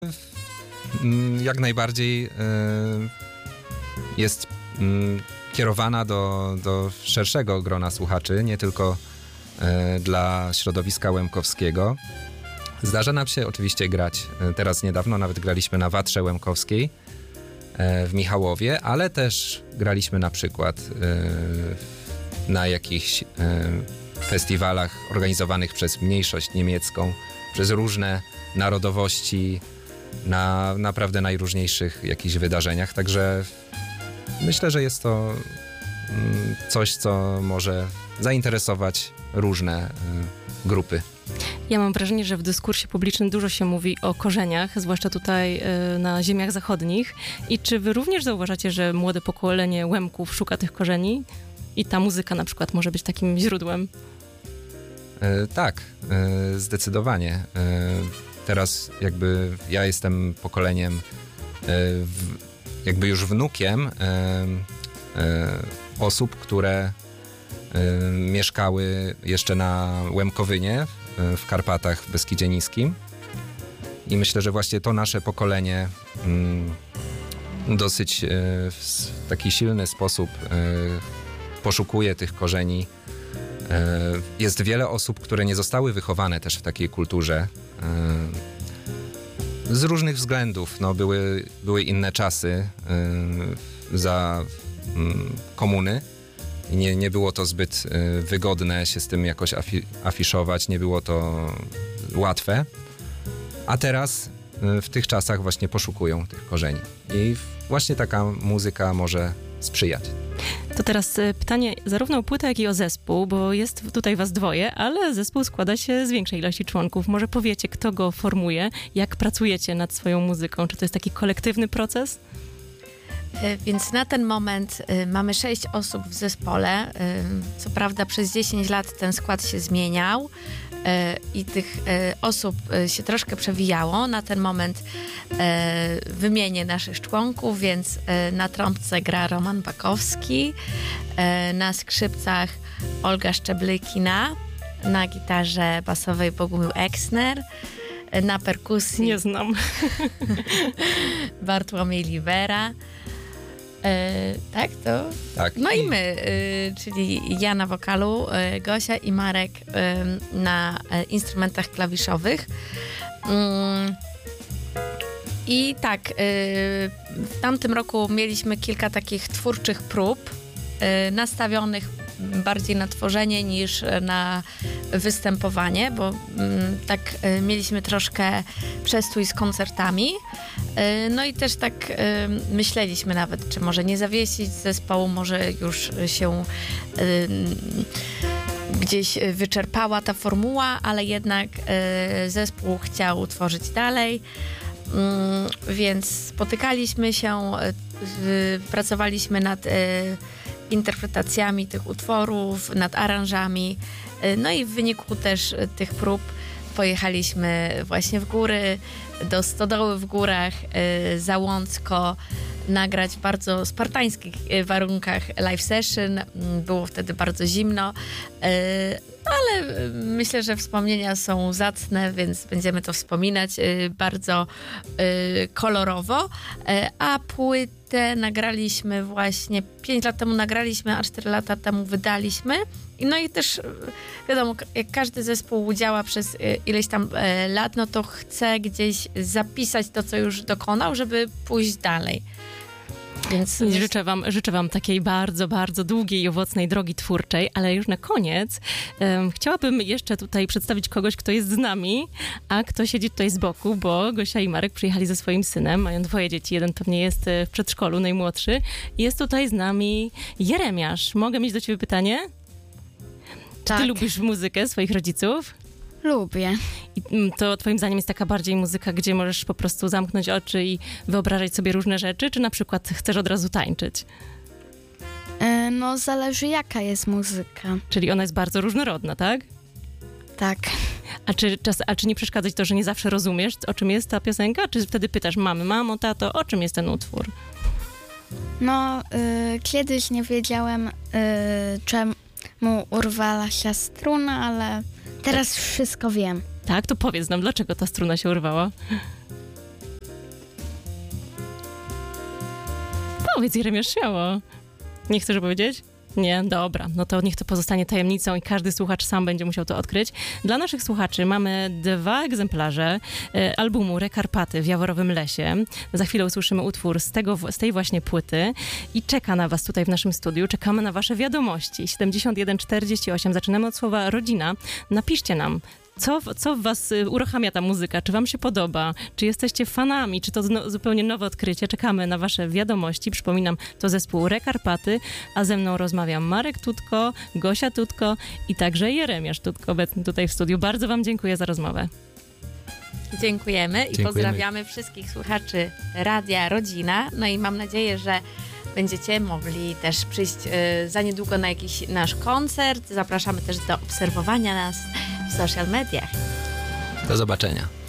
Jak najbardziej jest kierowana do szerszego grona słuchaczy, nie tylko dla środowiska łemkowskiego. Zdarza nam się oczywiście grać, teraz niedawno nawet graliśmy na Watrze Łemkowskiej w Michałowie, ale też graliśmy na przykład na jakichś festiwalach organizowanych przez mniejszość niemiecką, przez różne narodowości, na naprawdę najróżniejszych jakichś wydarzeniach. Także myślę, że jest to coś, co może zainteresować różne grupy. Ja mam wrażenie, że w dyskursie publicznym dużo się mówi o korzeniach, zwłaszcza tutaj na ziemiach zachodnich. I czy wy również zauważacie, że młode pokolenie Łemków szuka tych korzeni? I ta muzyka na przykład może być takim źródłem? Tak, zdecydowanie. Teraz jakby ja jestem pokoleniem, jakby już wnukiem osób, które mieszkały jeszcze na Łemkowynie w Karpatach w Beskidzie Niskim. I myślę, że właśnie to nasze pokolenie dosyć w taki silny sposób poszukuje tych korzeni. Jest wiele osób, które nie zostały wychowane też w takiej kulturze. Z różnych względów. No, były inne czasy za komuny. Nie było to zbyt wygodne się z tym jakoś afiszować, nie było to łatwe. A teraz w tych czasach właśnie poszukują tych korzeni. I właśnie taka muzyka może sprzyjać. To teraz pytanie zarówno o płytę, jak i o zespół, bo jest tutaj was dwoje, ale zespół składa się z większej ilości członków. Może powiecie, kto go formuje, jak pracujecie nad swoją muzyką? Czy to jest taki kolektywny proces? Więc na ten moment mamy 6 osób w zespole. Co prawda przez 10 lat ten skład się zmieniał i tych osób się troszkę przewijało. Na ten moment wymienię naszych członków, więc na trąbce gra Roman Bakowski, na skrzypcach Olga Szczeblykina, na gitarze basowej Bogumił Exner, na perkusji... Nie znam. Bartłomiej Libera. Tak, to? Tak. No i my, czyli ja na wokalu, Gosia i Marek na instrumentach klawiszowych. I tak, w tamtym roku mieliśmy kilka takich twórczych prób, nastawionych bardziej na tworzenie niż na występowanie, bo tak mieliśmy troszkę przestój z koncertami. No i też tak myśleliśmy nawet, czy może nie zawiesić zespołu, może już się gdzieś wyczerpała ta formuła, ale jednak zespół chciał tworzyć dalej. Więc spotykaliśmy się, pracowaliśmy nad interpretacjami tych utworów, nad aranżami. No i w wyniku też tych prób pojechaliśmy właśnie w góry, do Stodoły w Górach, Załącko, nagrać w bardzo spartańskich warunkach live session. Było wtedy bardzo zimno, ale myślę, że wspomnienia są zacne, więc będziemy to wspominać bardzo kolorowo. A płytę nagraliśmy właśnie 5 lat temu nagraliśmy, a 4 lata temu wydaliśmy. No i też wiadomo, jak każdy zespół działa przez ileś tam lat, no to chce gdzieś zapisać to, co już dokonał, żeby pójść dalej. Więc życzę wam takiej bardzo, bardzo długiej i owocnej drogi twórczej, ale już na koniec chciałabym jeszcze tutaj przedstawić kogoś, kto jest z nami, a kto siedzi tutaj z boku, bo Gosia i Marek przyjechali ze swoim synem, mają 2 dzieci, jeden pewnie jest w przedszkolu, najmłodszy. Jest tutaj z nami Jeremiasz. Mogę mieć do ciebie pytanie? Tak. Czy ty lubisz muzykę swoich rodziców? Lubię. I to twoim zdaniem jest taka bardziej muzyka, gdzie możesz po prostu zamknąć oczy i wyobrażać sobie różne rzeczy, czy na przykład chcesz od razu tańczyć? No, zależy jaka jest muzyka. Czyli ona jest bardzo różnorodna, tak? Tak. A czy nie przeszkadza ci to, że nie zawsze rozumiesz, o czym jest ta piosenka? Czy wtedy pytasz mamy, mamo, tato, o czym jest ten utwór? No, kiedyś nie wiedziałem, czemu urwała się struna, ale teraz wszystko wiem. Tak? To powiedz nam, dlaczego ta struna się urwała? Powiedz, Jeremiasz, śmiało. Nie chcesz powiedzieć? Nie? Dobra. No to niech to pozostanie tajemnicą i każdy słuchacz sam będzie musiał to odkryć. Dla naszych słuchaczy mamy 2 egzemplarze albumu Rekarpaty w Jaworowym Lesie. Za chwilę usłyszymy utwór z tej właśnie płyty i czeka na was tutaj w naszym studiu. Czekamy na wasze wiadomości. 7148. Zaczynamy od słowa rodzina. Napiszcie nam, co w was uruchamia ta muzyka? Czy wam się podoba? Czy jesteście fanami? Czy to zupełnie nowe odkrycie? Czekamy na wasze wiadomości. Przypominam, to zespół Rekarpaty, a ze mną rozmawiam Marek Tutko, Gosia Tutko i także Jeremiasz Tutko obecny tutaj w studiu. Bardzo wam dziękuję za rozmowę. Dziękujemy i pozdrawiamy wszystkich słuchaczy Radia Rodzina. No i mam nadzieję, że będziecie mogli też przyjść za niedługo na jakiś nasz koncert. Zapraszamy też do obserwowania nas w social mediach. Do zobaczenia.